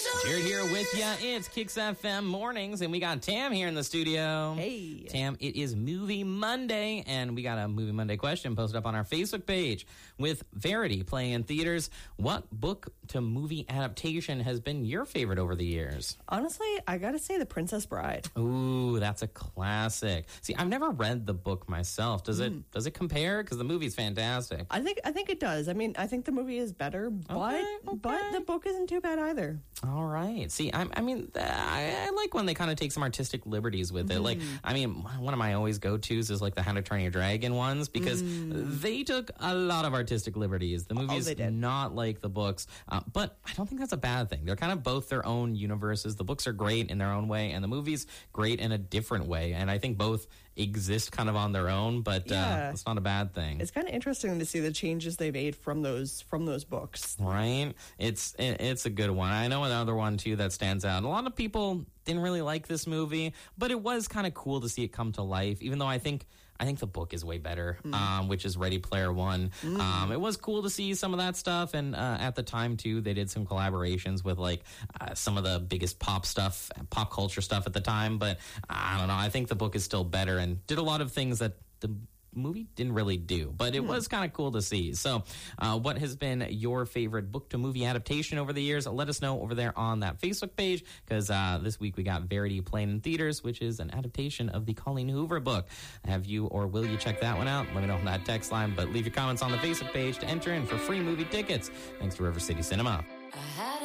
Jared here with ya. It's Kicks FM Mornings, and we got Tam here in the studio. Hey. Tam, it is Movie Monday, and we got a Movie Monday question posted up on our Facebook page. With Verity playing in theaters, what book to movie adaptation has been your favorite over the years? Honestly, I gotta say The Princess Bride. Ooh, that's a classic. See, I've never read the book myself. Does it compare? Because the movie's fantastic. I think it does. I mean, I think the movie is better, but the book isn't too bad either. All right. See, I like when they kind of take some artistic liberties with it. Like, I mean, one of my always go-tos is like the How to Train Your Dragon ones, because they took a lot of artistic liberties. The movie's not like the books, but I don't think that's a bad thing. They're kind of both their own universes. The books are great in their own way, and the movie's great in a different way. And I think both exist kind of on their own, but it's not a bad thing. It's kind of interesting to see the changes they made from those books. Right? It's a good one. I know another one too that stands out. A lot of people didn't really like this movie, but it was kind of cool to see it come to life, even though I think the book is way better, which is Ready Player One. It was cool to see some of that stuff, and at the time too, they did some collaborations with like some of the biggest pop culture stuff at the time. But I don't know, I think the book is still better and did a lot of things that the movie didn't really do, but it was kind of cool to see. So what has been your favorite book to movie adaptation over the years? Let us know over there on that Facebook page, because this week we got Verity playing in theaters, which is an adaptation of the Colleen Hoover book. Have you or will you check that one out? Let me know on that text line, but leave your comments on the Facebook page to enter in for free movie tickets. Thanks to River City Cinema.